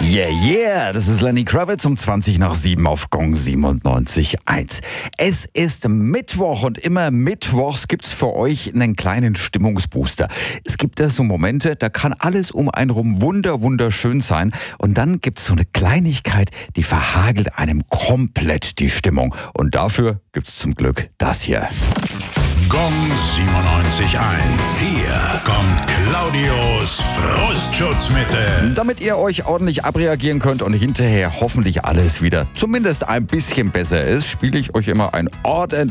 Yeah, yeah, das ist Lenny Kravitz um 7:20 auf Gong 97.1. Es ist Mittwoch und immer mittwochs gibt's für euch einen kleinen Stimmungsbooster. Es gibt da so Momente, da kann alles um einen rum wunderschön sein und dann gibt's so eine Kleinigkeit, die verhagelt einem komplett die Stimmung. Und dafür gibt's zum Glück das hier. Gong 97.1. Hier kommt Claudios Frustschutzmittel. Damit ihr euch ordentlich abreagieren könnt und hinterher hoffentlich alles wieder zumindest ein bisschen besser ist, spiele ich euch immer ein ordentliches